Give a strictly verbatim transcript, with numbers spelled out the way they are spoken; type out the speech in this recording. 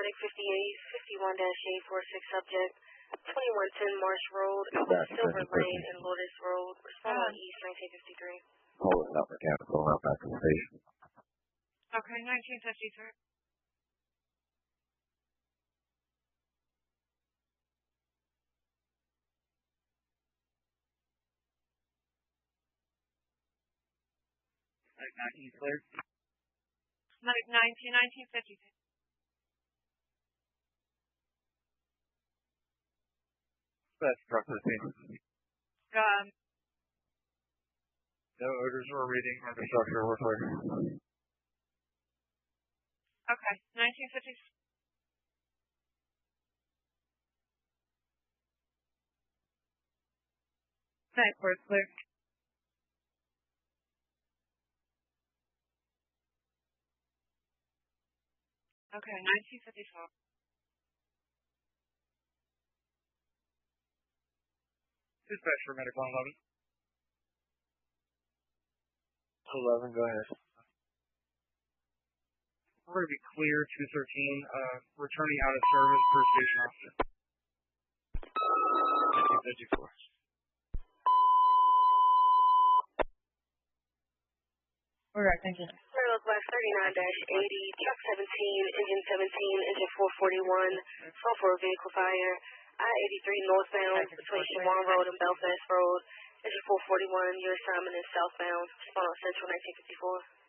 Medic fifty-eight, fifty-one dash eight forty-six subject, twenty-one ten Marsh Road, Silver Lane, and Lourdes Road. Respond on East nineteen fifty-three. Hold it up, mechanical, out back to the station. Okay, nineteen fifty-three. Medic nineteen cleared. Medic nineteen, nineteen fifty-two. That's truck to the scene. Um, No odors or reading infrastructure, we're clear. okay, nineteen fifty. Medic four is clear. Okay, nineteen fifty-four. Dispatch for medic one eleven. eleven, go ahead. We're going to be clear, two thirteen, uh, returning out of service per station officer. nineteen fifty-four. Alright, thank you. Maryland Class thirty-nine dash eighty, Truck seventeen, Engine seventeen, Engine four forty-one, sulfur vehicle fire, I eighty-three northbound between Siobhan Road and Belfast Road, Engine four forty-one, your assignment is southbound, respond on Central nineteen fifty-four.